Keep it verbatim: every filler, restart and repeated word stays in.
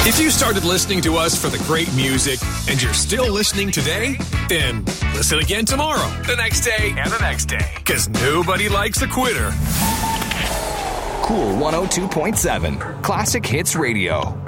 If you started listening to us for the great music and you're still listening today, then listen again tomorrow, the next day, and the next day. Because nobody likes a quitter. Cool one oh two point seven. Classic Hits Radio.